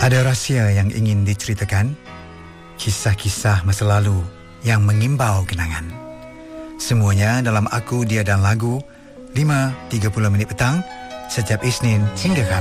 Ada rahsia yang ingin diceritakan, kisah-kisah masa lalu yang mengimbau kenangan. Semuanya dalam Aku, Dia dan Lagu, 5.30 petang, setiap Isnin hingga Khamis.